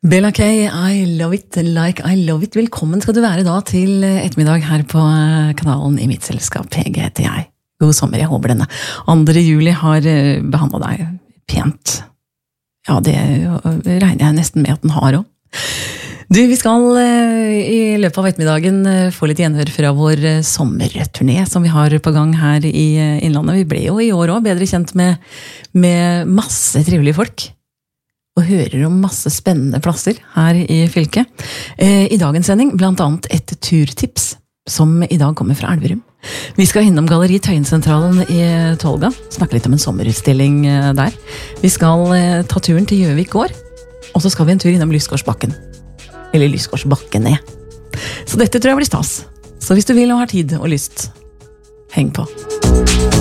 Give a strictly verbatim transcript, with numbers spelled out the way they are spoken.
Bella K, I love it like I love it. Velkommen skal du være da til ettermiddag her på kanalen I mitt selskap. Hege heter jeg. God sommer, jeg håper denne andre juli har behandlet deg pent. Ja, det regner jeg nesten med at den har også. Du, vi skal i løpet av ettermiddagen få litt gjenhør fra vår sommerturné som vi har på gang her I Innlandet. Vi ble jo I år også bedre kjent med, med masse trivelige folk. Og hører om masse spennende plasser her I fylket. I dagens sending blant annet et turtips som I dag kommer fra Elverum. Vi skal innom Galleri Tøyensentralen I Tolga, snakke litt om en sommerutstilling der. Vi skal ta turen til Gjøvik gård, og så skal vi en tur innom Lysgårdsbakken. Eller Lysgårdsbakkene. Så dette tror jeg blir stas. Så hvis du vil og har tid og lyst, heng på.